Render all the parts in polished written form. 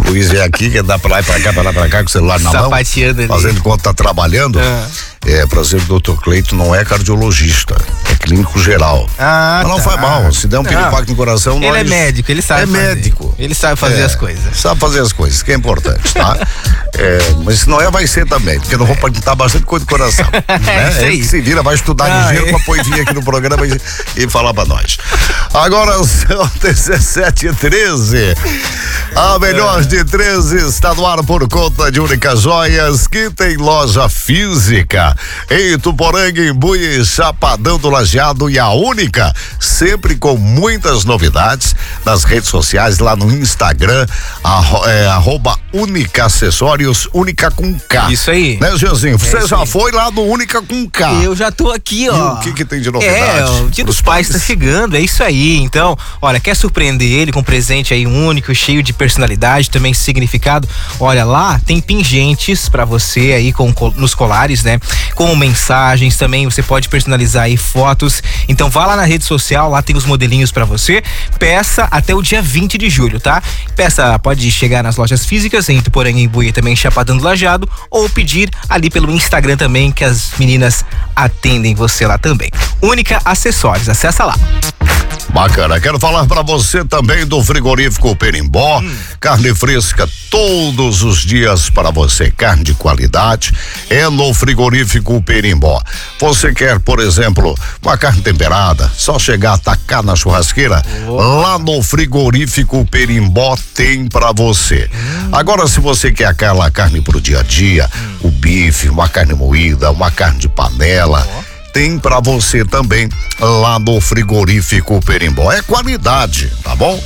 O Luiz vem aqui, quer dar pra lá e pra cá, com o celular na mão. Sapateando ali. Fazendo enquanto tá trabalhando. Por exemplo, o Dr. Cleito não é cardiologista, é clínico geral. Mas não faz mal, se der um piripaque no coração, ele é médico, ele sabe fazer. Médico. Ele sabe fazer as coisas. Sabe fazer as coisas, que é importante, tá? Mas se não vai ser também, porque não vou perguntar bastante coisa do coração. Né? Ele que se vira, vai estudar ligeiro pra depois vir aqui no programa e falar pra nós. Agora são 17h13. A melhor de 13 está no ar por conta de Única Joias, que tem loja física em Tuporanga, Embuí, Chapadão do Lajeado, e a Única, sempre com muitas novidades nas redes sociais, lá no Instagram, @Única Acessórios, Única com K. Isso aí. Né, Gilzinho? Você já foi lá no Única com K. Eu já tô aqui, ó. E o que tem de novidade? O Dia dos Pais tá chegando, é isso aí. Então, olha, quer surpreender ele com um presente aí único, cheio de personalidade, também significado? Olha, lá tem pingentes pra você aí nos colares, né? Com mensagens também, você pode personalizar aí fotos. Então vá lá na rede social, lá tem os modelinhos pra você. Peça até o dia 20 de julho, tá? Pode chegar nas lojas físicas em Tuporanga, Embuí, também em Chapadão do Lajeado, ou pedir ali pelo Instagram também, que as meninas atendem você lá também. Única Acessórios, acessa lá. Bacana, quero falar pra você também do frigorífico Perimbó, carne fresca todos os dias para você, carne de qualidade é no frigorífico Perimbó. Você quer, por exemplo, uma carne temperada, só chegar a tacar na churrasqueira, lá no frigorífico Perimbó tem pra você. Agora, se você quer aquela carne pro dia a dia, o bife, uma carne moída, uma carne de panela, tem pra você também lá no frigorífico Perimbó. É qualidade, tá bom?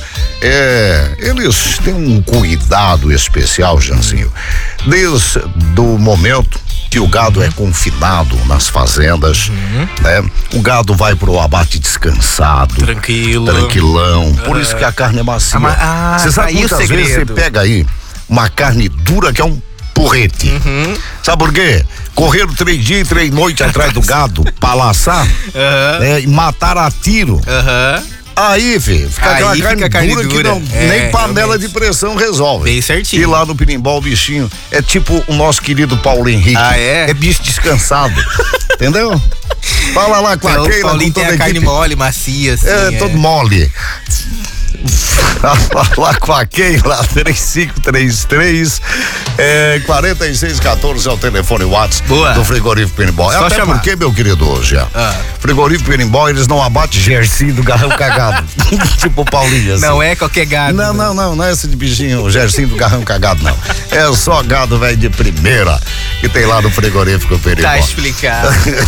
Eles têm um cuidado especial, Janzinho, desde o momento que o gado é confinado nas fazendas, né? O gado vai pro abate descansado, tranquilão, por isso que a carne é macia. Você sabe que muitas vezes você pega aí uma carne dura que é um porrete. Sabe por quê? Correram 3 dias e 3 noites atrás do gado pra laçar e mataram a tiro. Aí, filho, fica aquela carne dura que não, nem panela de pressão resolve. Bem certinho. E lá no Perimbó o bichinho é tipo o nosso querido Paulo Henrique. É bicho descansado. Entendeu? Fala lá com a Keila. O Paulinho tem a carne mole, macia, assim. Todo mole. Lá com a Keila, 3533-4614 é o telefone WhatsApp do frigorífico Perimbó. Até chamar. Porque, meu querido, hoje, frigorífico Perimbó, eles não abatem Gersinho do garrão cagado. Tipo o Paulinho, assim. Não é qualquer gado. Não é esse de bichinho, o Gersinho do garrão cagado, não. É só gado velho de primeira que tem lá no frigorífico Perimbó. Tá explicado.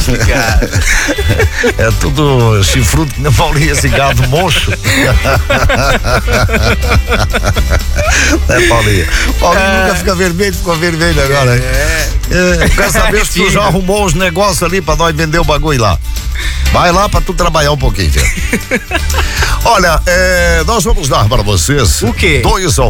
É tudo chifrudo, que nem Paulinho, esse gado mocho. Paulinho? Paulinho nunca fica vermelho, ficou vermelho agora. Quer saber se tu já arrumou os negócios ali pra nós vender o bagulho lá? Vai lá pra tu trabalhar um pouquinho, filho. Olha, nós vamos dar para vocês o quê? 2